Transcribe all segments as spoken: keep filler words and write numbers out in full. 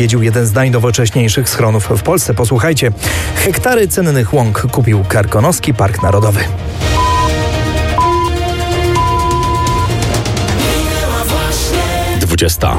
Jedził jeden z najnowocześniejszych schronów w Polsce. Posłuchajcie. Hektary cennych łąk kupił Karkonoski Park Narodowy. dwudziesta.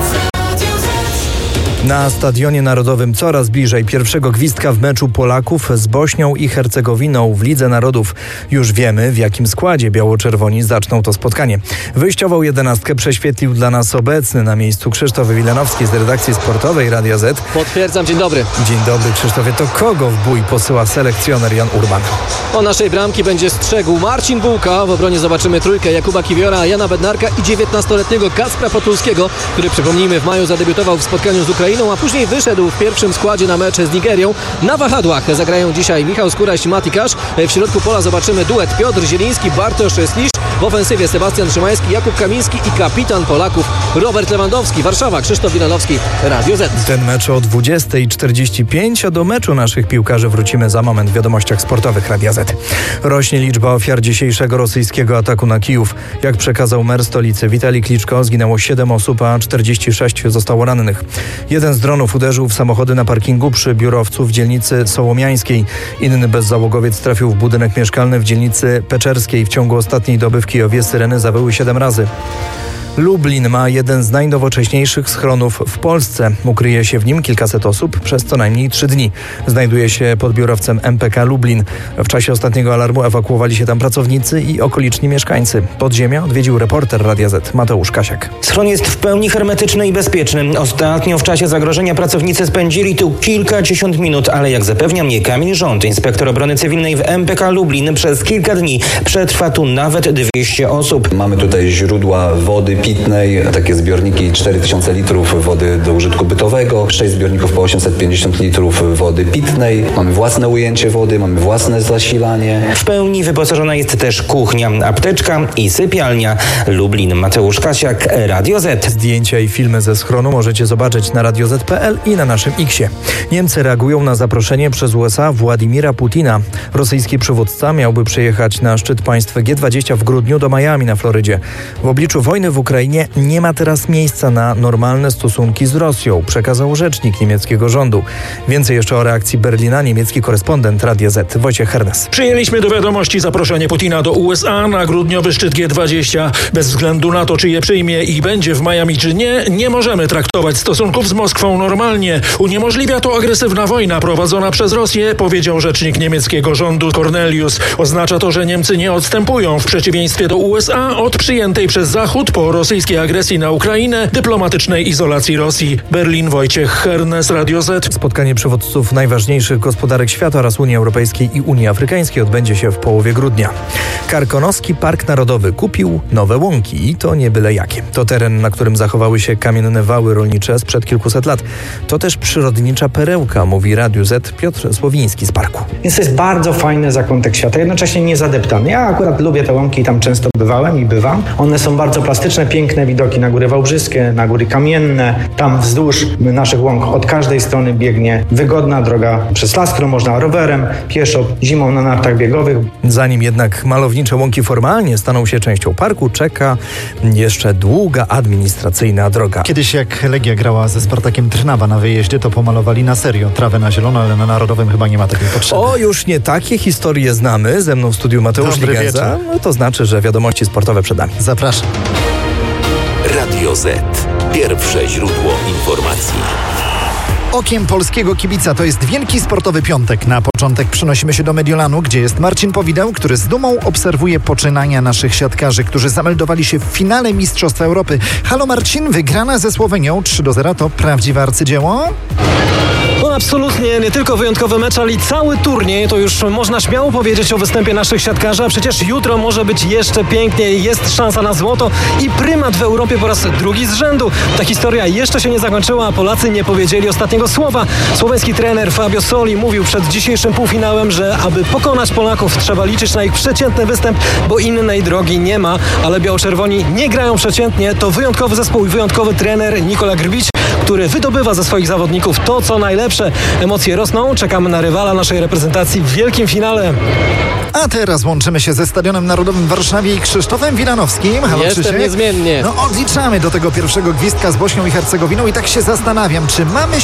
Na Stadionie Narodowym coraz bliżej pierwszego gwizdka w meczu Polaków z Bośnią i Hercegowiną w Lidze Narodów. Już wiemy, w jakim składzie biało-czerwoni zaczną to spotkanie. Wyjściową jedenastkę prześwietlił dla nas obecny na miejscu Krzysztof Wilenowski z redakcji sportowej Radia Z. Potwierdzam, dzień dobry. Dzień dobry, Krzysztofie. To kogo w bój posyła selekcjoner Jan Urban? O naszej bramki będzie strzegł Marcin Bułka. W obronie zobaczymy trójkę Jakuba Kiwiora, Jana Bednarka i dziewiętnastoletniego Kacpra Potulskiego, który, przypomnijmy, w maju zadebiutował w spotkaniu z Ukrainą, a później wyszedł w pierwszym składzie na mecz z Nigerią. Na wahadłach zagrają dzisiaj Michał Skóraś i Mati Kasz. W środku pola zobaczymy duet Piotr Zieliński, Bartosz Slisz. W ofensywie Sebastian Szymański, Jakub Kamiński i kapitan Polaków Robert Lewandowski. Warszawa, Krzysztof Wilenowski, Radio Z. Ten mecz o dwudziesta czterdzieści pięć, a do meczu naszych piłkarzy wrócimy za moment w wiadomościach sportowych Radia Z. Rośnie liczba ofiar dzisiejszego rosyjskiego ataku na Kijów. Jak przekazał mer stolicy Witalij Kliczko, zginęło siedem osób, a czterdzieści sześć zostało rannych. Jeden z dronów uderzył w samochody na parkingu przy biurowcu w dzielnicy Sołomiańskiej. Inny bezzałogowiec trafił w budynek mieszkalny w dzielnicy Peczerskiej. W ciągu ostatniej doby w Kijowie syreny zawyły siedem razy. Lublin ma jeden z najnowocześniejszych schronów w Polsce. Ukryje się w nim kilkaset osób przez co najmniej trzy dni. Znajduje się pod biurowcem M P K Lublin. W czasie ostatniego alarmu ewakuowali się tam pracownicy i okoliczni mieszkańcy. Podziemia odwiedził reporter Radia Z Mateusz Kasiak. Schron jest w pełni hermetyczny i bezpieczny. Ostatnio w czasie zagrożenia pracownicy spędzili tu kilkadziesiąt minut, ale jak zapewnia mnie Kamil Rząd, inspektor obrony cywilnej w M P K Lublin, przez kilka dni przetrwa tu nawet dwieście osób. Mamy tutaj źródła wody pitnej, takie zbiorniki cztery tysiące litrów wody do użytku bytowego, sześć zbiorników po osiemset pięćdziesiąt litrów wody pitnej. Mamy własne ujęcie wody, mamy własne zasilanie. W pełni wyposażona jest też kuchnia, apteczka i sypialnia. Lublin, Mateusz Kasiak, Radio Z. Zdjęcia i filmy ze schronu możecie zobaczyć na radio zet kropka pe el i na naszym X-ie. Niemcy reagują na zaproszenie przez U S A Władimira Putina. Rosyjski przywódca miałby przyjechać na szczyt państw G dwadzieścia w grudniu do Miami na Florydzie. W obliczu wojny w Ukrainie nie ma teraz miejsca na normalne stosunki z Rosją, przekazał rzecznik niemieckiego rządu. Więcej jeszcze o reakcji Berlina niemiecki korespondent Radia Z Wojciech Hernes. Przyjęliśmy do wiadomości zaproszenie Putina do U S A na grudniowy szczyt G dwadzieścia. Bez względu na to, czy je przyjmie i będzie w Miami, czy nie, nie możemy traktować stosunków z Moskwą normalnie. Uniemożliwia to agresywna wojna prowadzona przez Rosję, powiedział rzecznik niemieckiego rządu Cornelius. Oznacza to, że Niemcy nie odstępują w przeciwieństwie do U S A od przyjętej przez Zachód po rosyjskiej agresji na Ukrainę dyplomatycznej izolacji Rosji. Berlin, Wojciech Hernes, Radio Z. Spotkanie przywódców najważniejszych gospodarek świata oraz Unii Europejskiej i Unii Afrykańskiej odbędzie się w połowie grudnia. Karkonoski Park Narodowy kupił nowe łąki i to nie byle jakie. To teren, na którym zachowały się kamienne wały rolnicze sprzed kilkuset lat. To też przyrodnicza perełka, mówi Radiu Z Piotr Słowiński z parku. Więc to jest bardzo fajny zakątek świata, jednocześnie niezadeptany. Ja akurat lubię te łąki i tam często bywałem i bywam. One są bardzo plastyczne, piękne widoki na góry wałbrzyskie, na góry kamienne. Tam wzdłuż naszych łąk od każdej strony biegnie wygodna droga przez las, którą można rowerem, pieszo, zimą na nartach biegowych. Zanim jednak malownicze łąki formalnie staną się częścią parku, czeka jeszcze długa administracyjna droga. Kiedyś jak Legia grała ze Spartakiem Trnawa na wyjeździe, to pomalowali na serio trawę na zielono, ale na Narodowym chyba nie ma takiej potrzeby. O, już nie takie historie znamy. Ze mną w studiu Mateusz Ligenza. No to znaczy, że wiadomości sportowe przed nami. Zapraszam. Radio Z. Pierwsze źródło informacji. Okiem polskiego kibica to jest wielki sportowy piątek. Na początek przenosimy się do Mediolanu, gdzie jest Marcin Powideł, który z dumą obserwuje poczynania naszych siatkarzy, którzy zameldowali się w finale Mistrzostw Europy. Halo Marcin, wygrana ze Słowenią trzy do zera to prawdziwe arcydzieło? No absolutnie, nie tylko wyjątkowy mecz, ale i cały turniej. To już można śmiało powiedzieć o występie naszych siatkarzy, a przecież jutro może być jeszcze piękniej. Jest szansa na złoto i prymat w Europie po raz drugi z rzędu. Ta historia jeszcze się nie zakończyła, a Polacy nie powiedzieli ostatniego słowa. Słoweński trener Fabio Soli mówił przed dzisiejszym półfinałem, że aby pokonać Polaków trzeba liczyć na ich przeciętny występ, bo innej drogi nie ma, ale biało-czerwoni nie grają przeciętnie. To wyjątkowy zespół i wyjątkowy trener Nikola Grbić, który wydobywa ze swoich zawodników to, co najlepsze. Emocje rosną, czekamy na rywala naszej reprezentacji w wielkim finale. A teraz łączymy się ze Stadionem Narodowym w Warszawie i Krzysztofem Wilanowskim. Halo, Jestem Krzysiek. niezmiennie. No odliczamy do tego pierwszego gwizdka z Bośnią i Hercegowiną i tak się zastanawiam, czy mamy